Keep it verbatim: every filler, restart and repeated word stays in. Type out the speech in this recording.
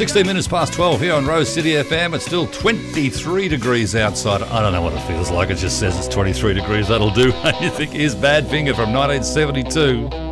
sixteen minutes past twelve here on Rose City F M. It's still twenty-three degrees outside. I don't know what it feels like. It just says it's twenty-three degrees. That'll do. You think here's Badfinger from nineteen seventy-two.